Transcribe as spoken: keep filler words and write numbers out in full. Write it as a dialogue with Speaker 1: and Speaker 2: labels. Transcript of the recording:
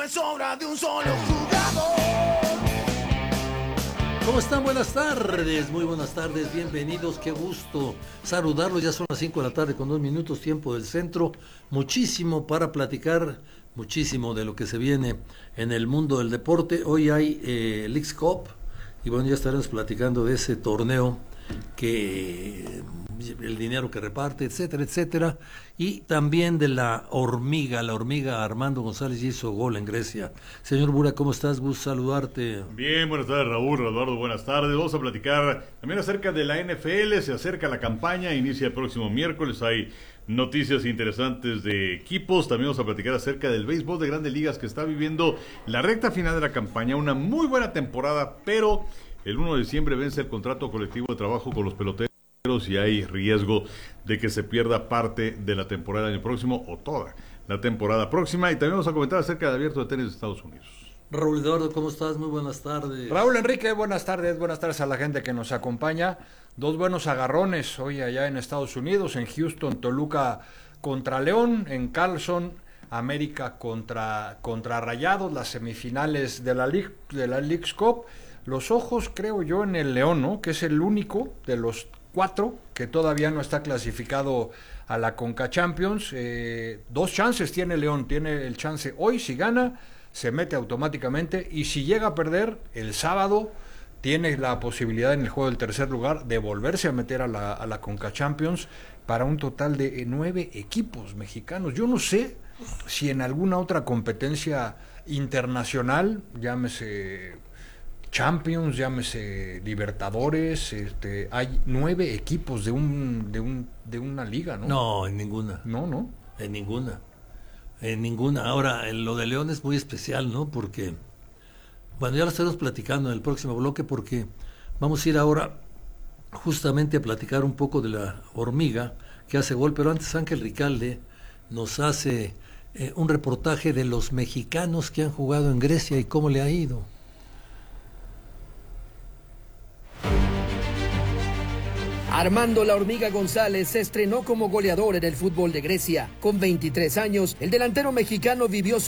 Speaker 1: es obra de un solo jugador.
Speaker 2: ¿Cómo están? Buenas tardes, muy buenas tardes, bienvenidos, qué gusto saludarlos. Ya son las cinco de la tarde con dos minutos, tiempo del centro. Muchísimo para platicar, muchísimo de lo que se viene en el mundo del deporte. Hoy hay eh, Leagues Cup y bueno, ya estaremos platicando de ese torneo, que el dinero que reparte, etcétera, etcétera, y también de la hormiga, la hormiga Armando González hizo gol en Grecia. Señor Bura, ¿cómo estás? Gusto saludarte.
Speaker 3: Bien, buenas tardes Raúl, Eduardo, buenas tardes. Vamos a platicar también acerca de la N F L, se acerca la campaña, inicia el próximo miércoles, hay noticias interesantes de equipos, también vamos a platicar acerca del béisbol de Grandes Ligas que está viviendo la recta final de la campaña, una muy buena temporada, pero el primero de diciembre vence el contrato colectivo de trabajo con los peloteros y hay riesgo de que se pierda parte de la temporada del año próximo o toda la temporada próxima. Y también vamos a comentar acerca del Abierto de Tenis de Estados Unidos.
Speaker 2: Raúl Eduardo, ¿cómo estás? Muy buenas tardes.
Speaker 4: Raúl Enrique, buenas tardes, buenas tardes a la gente que nos acompaña. Dos buenos agarrones hoy allá en Estados Unidos, en Houston, Toluca contra León, en Carlson, América contra, contra Rayados, las semifinales de la, League, de la Leagues Cup. Los ojos, creo yo, en el León, ¿no? Que es el único de los cuatro que todavía no está clasificado a la Conca Champions. Eh, dos chances tiene León, tiene el chance hoy, si gana, se mete automáticamente, y si llega a perder el sábado, tiene la posibilidad en el juego del tercer lugar de volverse a meter a la, a la Conca Champions para un total de nueve equipos mexicanos. Yo no sé si en alguna otra competencia internacional, llámese Champions, llámese Libertadores, este, hay nueve equipos de un de un de una liga, ¿no?
Speaker 2: No, en ninguna.
Speaker 4: No, no.
Speaker 2: En ninguna. En ninguna. Ahora, en lo de León es muy especial, ¿no? Porque, bueno, ya lo estaremos platicando en el próximo bloque, porque vamos a ir ahora justamente a platicar un poco de la hormiga que hace gol, pero antes Ángel Ricalde nos hace eh, un reportaje de los mexicanos que han jugado en Grecia y cómo le ha ido.
Speaker 5: Armando La Hormiga González se estrenó como goleador en el fútbol de Grecia. Con veintitrés años, el delantero mexicano vivió